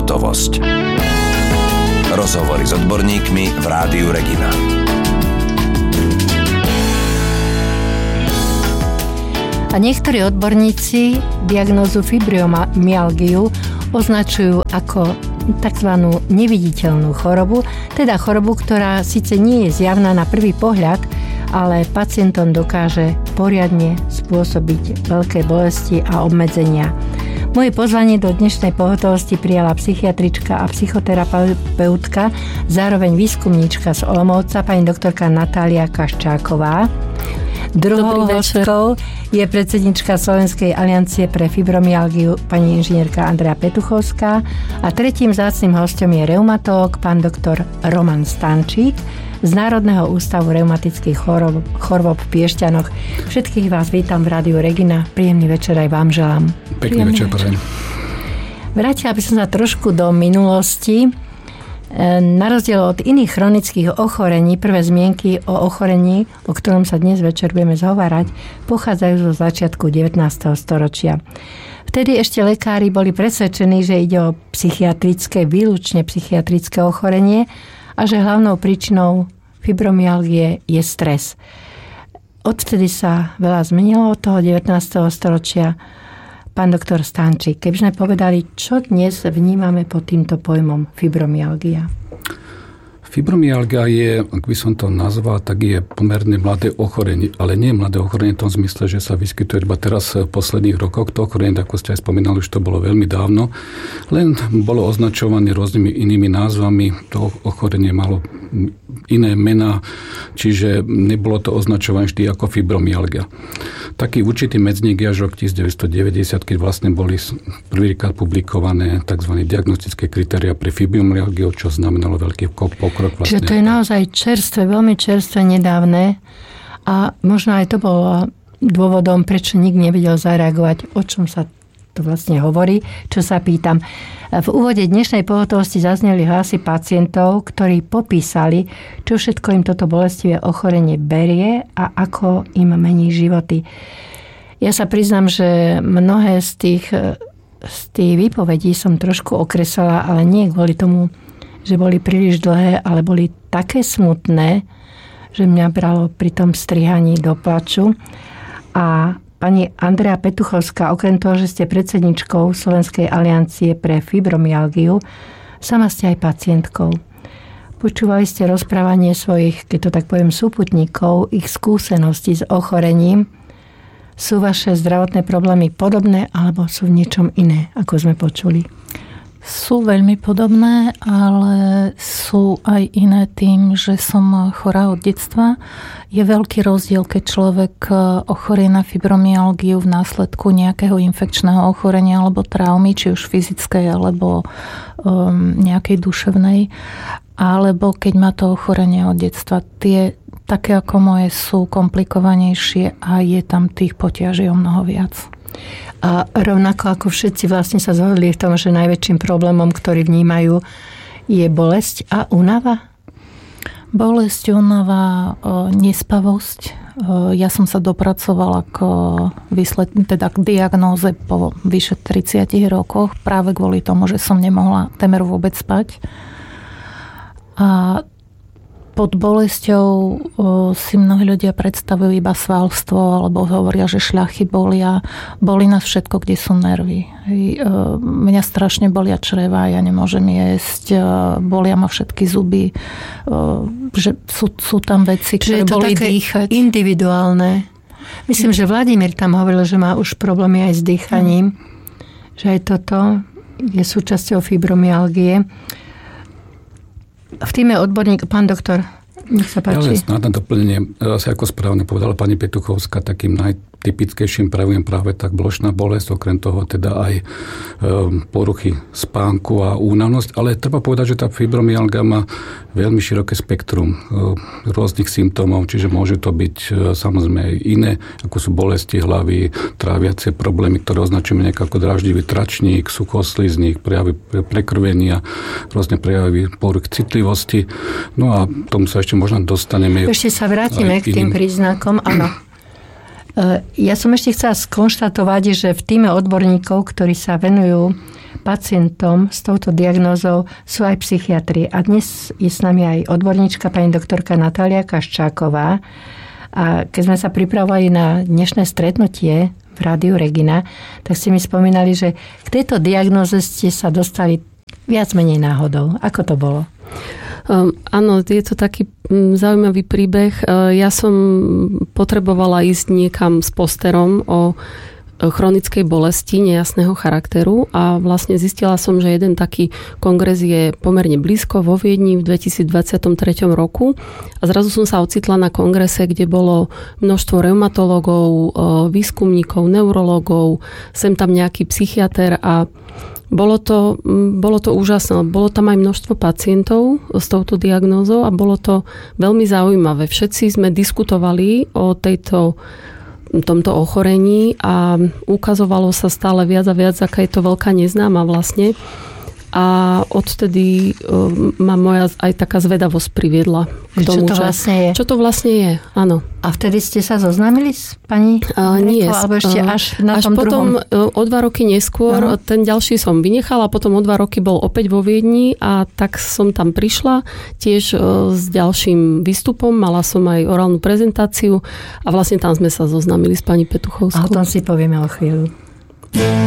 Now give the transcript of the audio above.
Hotovosť. Rozhovory s odborníkmi v Rádiu Regina. A niektorí odborníci diagnózu fibromyalgiu označujú ako tzv. Neviditeľnú chorobu, teda chorobu, ktorá síce nie je zjavná na prvý pohľad, ale pacientom dokáže poriadne spôsobiť veľké bolesti a obmedzenia. Moje pozvanie do dnešnej pohotovosti prijala psychiatrička a psychoterapeutka, zároveň výskumníčka z Olomouca, pani doktorka Natália Kaščáková. Druhou hostkou je predsednička Slovenskej aliancie pre fibromyalgiu pani inžinierka Andrea Petuchovská a tretím vzácnym hostom je reumatológ pán doktor Roman Stančík z Národného ústavu reumatických chorôb v Piešťanoch. Všetkých vás vítam v Rádiu Regina. Príjemný večer aj vám želám. Pekný večer, prajem. Vrátila by som sa trošku do minulosti. Na rozdiel od iných chronických ochorení, prvé zmienky o ochorení, o ktorom sa dnes večer budeme zhovárať, pochádzajú zo začiatku 19. storočia. Vtedy ešte lekári boli presvedčení, že ide o výlučne psychiatrické ochorenie a že hlavnou príčinou fibromyalgie je stres. Odvtedy sa veľa zmenilo od toho 19. storočia. Pán doktor Stančík, keby sme povedali, čo dnes vnímame pod týmto pojmom fibromyalgia? Fibromyalgia je, ak by som to nazval, tak je pomerne mladé ochorenie, ale nie mladé ochorenie v tom zmysle, že sa vyskytuje iba teraz v posledných rokoch. To ochorenie, ako ste aj spomínali, už to bolo veľmi dávno, len bolo označované rôznymi inými názvami. To ochorenie malo iné mená, čiže nebolo to označované vždy ako fibromyalgia. Taký určitý medzník je až rok 1990, keď vlastne boli prvýkrát publikované tzv. Diagnostické kritéria pre fibromyalgiu, čo znamenalo veľký pokrok. Vlastne. Čiže to je naozaj čerstvé, veľmi čerstvé, nedávne a možno aj to bolo dôvodom, prečo nik nevedel zareagovať, o čom sa to vlastne hovorí, čo sa pýtam. V úvode dnešnej pohotovosti zazneli hlasy pacientov, ktorí popísali, čo všetko im toto bolestivé ochorenie berie a ako im mení životy. Ja sa priznám, že mnohé z tých výpovedí som trošku okresala, ale nie kvôli tomu, že boli príliš dlhé, ale boli také smutné, že mňa bralo pri tom strihaní do plaču. A pani Andrea Petuchovská, okrem toho, že ste predsedničkou Slovenskej aliancie pre fibromyalgiu, sama ste aj pacientkou. Počúvali ste rozprávanie svojich, keď to tak poviem, súputníkov, ich skúseností s ochorením. Sú vaše zdravotné problémy podobné, alebo sú v niečom iné, ako sme počuli? Sú veľmi podobné, ale sú aj iné tým, že som chorá od detstva. Je veľký rozdiel, keď človek ochorie na fibromyalgiu v následku nejakého infekčného ochorenia alebo traumy, či už fyzickej alebo nejakej duševnej, alebo keď má to ochorenie od detstva. Tie, také ako moje, sú komplikovanejšie a je tam tých potiaží o mnoho viac. A rovnako ako všetci vlastne sa zhodli v tom, že najväčším problémom, ktorý vnímajú, je bolesť a únava? Bolesť, únava, nespavosť. Ja som sa dopracovala k diagnóze po vyše 30 rokoch práve kvôli tomu, že som nemohla témer vôbec spať. A pod bolesťou si mnohí ľudia predstavujú iba svalstvo alebo hovoria, že šľachy bolia. Bolí nás všetko, kde sú nervy. Mňa strašne bolia čreva, ja nemôžem jesť, bolia ma všetky zuby, že sú tam veci, ktoré boli dýchať. Individuálne. Myslím, že Vladimír tam hovoril, že má už problémy aj s dýchaním, že aj toto je súčasťou fibromyalgie. V týme odborník, pán doktor, nech sa páči. Ja len na doplnenie, asi ako správne povedala pani Petuchovská, takým najtypickejším pravým práve tak blošná bolesť, okrem toho teda aj poruchy spánku a únavnosť, ale treba povedať, že tá fibromyalgia má veľmi široké spektrum rôznych symptómov, čiže môže to byť samozrejme aj iné, ako sú bolesti hlavy, tráviace problémy, ktoré označujeme nejak ako dráždivý tračník, suchoslizník, prejavy prekrvenia, rôzne prejavy poruch citlivosti. No a tomu sa ešte možno dostaneme. Ešte sa vrátime k tým príznakom, áno. Ja som ešte chcela skonštatovať, že v týme odborníkov, ktorí sa venujú pacientom s touto diagnózou sú aj psychiatri. A dnes je s nami aj odborníčka pani doktorka Natália Kaščáková. A keď sme sa pripravovali na dnešné stretnutie v Rádiu Regina, tak ste mi spomínali, že k tejto diagnóze ste sa dostali viac menej náhodou. Ako to bolo? Áno, je to taký zaujímavý príbeh. Ja som potrebovala ísť niekam s posterom o chronickej bolesti nejasného charakteru a vlastne zistila som, že jeden taký kongres je pomerne blízko vo Viedni v 2023 roku a zrazu som sa ocitla na kongrese, kde bolo množstvo reumatológov, výskumníkov, neurológov, sem tam nejaký psychiater a bolo to úžasné. Bolo tam aj množstvo pacientov s touto diagnózou a bolo to veľmi zaujímavé. Všetci sme diskutovali o tomto ochorení a ukazovalo sa stále viac a viac, aká je to veľká neznáma vlastne. A odtedy ma moja aj taká zvedavosť priviedla k tomu, čo to vlastne je. Áno. A vtedy ste sa zoznámili s pani nie, alebo ešte až na až tom potom, druhom? O 2 roky neskôr, ten ďalší som vynechala, potom o 2 roky bol opäť vo Viedni a tak som tam prišla tiež s ďalším výstupom, mala som aj orálnu prezentáciu a vlastne tam sme sa zoznámili s pani Petuchovskou. A o tom si povieme o chvíľu.